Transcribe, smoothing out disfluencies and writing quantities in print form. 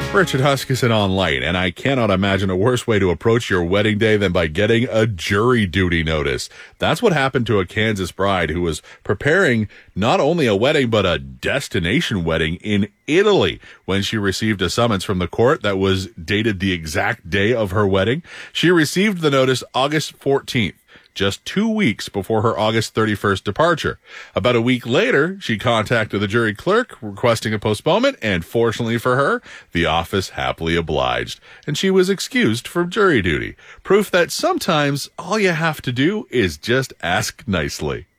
Richard Huskisson on Light, and I cannot imagine a worse way to approach your wedding day than by getting a jury duty notice. That's what happened to a Kansas bride who was preparing not only a wedding, but a destination wedding in Italy when she received a summons from the court that was dated the exact day of her wedding. She received the notice August 14th. Just 2 weeks before her August 31st departure. About a week later, she contacted the jury clerk requesting a postponement, and fortunately for her, the office happily obliged, and she was excused from jury duty. Proof that sometimes all you have to do is just ask nicely.